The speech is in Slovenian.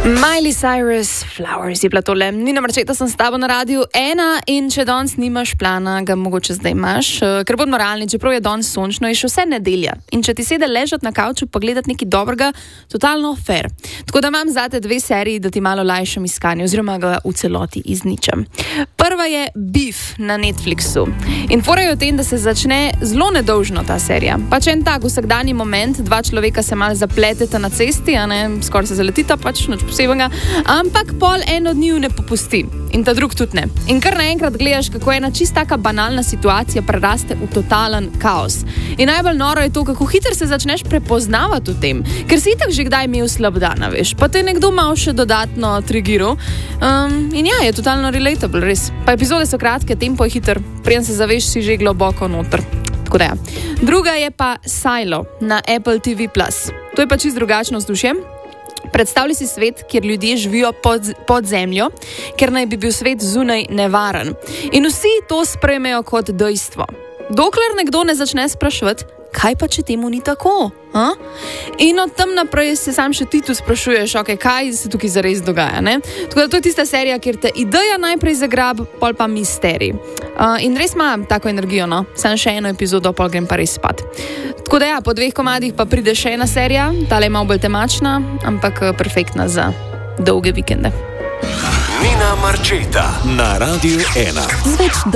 Miley Cyrus, Flowers je bila tole. Nina Marčeta, sem s tabo na Radiu 1 in če danes nimaš plana, ga mogoče zdaj imaš, ker bodimo realni, čeprav je danes sončno, je še vse nedelja. In če ti sede ležati na kavču pa gledati nekaj dobrega, totalno fair. Tako da imam zate 2 seriji, da ti malo lajšam iskanje oziroma ga v celoti izničem. Prva je Beef na Netflixu. In fora je o tem, da se začne zelo nedolžno ta serija. Pač en tak vsakdanji moment, 2 človeka se malo zapleteta na cesti, a ne, skoraj se zaletita, pač noč posebnega, ampak pol en od njiju ne popusti. In ta drug tudi ne. In kar naenkrat gledaš, kako ena čist taka banalna situacija preraste v totalen kaos. In najbolj noro je to, kako hitro se začneš prepoznavati v tem, ker si itak že kdaj imel slab dan, veš, pa te nekdo malo še dodatno trigiral. In ja, je totalno relatable, res. Pa epizode so kratke, tempo je hiter, preden se zaveš, si že globoko noter. Tako da ja. Druga je pa Silo na Apple TV+. To je pa čist drugačno vzdušje. Predstavljaj si svet, kjer ljudje živijo pod zemljo, ker naj bi bil svet zunaj nevaren. In vsi to sprejmejo kot dejstvo. Dokler nekdo ne začne spraševati, kaj pa če temu ni tako? In od tam naprej se sam še ti tu sprašuješ, okay, kaj se tukaj zares dogaja. Ne? Tako da to je tista serija, kjer te ideja najprej zagrab, pol pa misterij. In res ima tako energijo, no? Sam še eno epizodo, pol grem pa res spat. Tako da ja, po 2 komadih pa pride še ena serija, tale je malo bolj temačna, ampak perfektna za dolge vikende. Nina Marčeta na Radiu 1.